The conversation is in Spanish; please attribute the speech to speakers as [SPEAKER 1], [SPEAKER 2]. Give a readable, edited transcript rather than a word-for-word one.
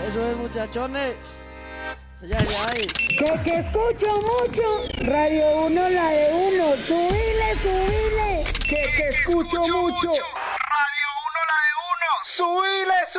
[SPEAKER 1] Eso es, muchachones. Ay.
[SPEAKER 2] Que escucho mucho. Radio 1, la de 1. Subile.
[SPEAKER 3] Que escucho mucho. Radio 1, la de 1. Subile.